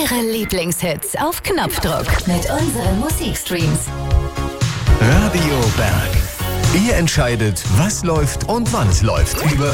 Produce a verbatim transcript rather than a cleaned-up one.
Eure Lieblingshits auf Knopfdruck mit unseren Musikstreams. Radio Berg. Ihr entscheidet, was läuft und wann es läuft. Über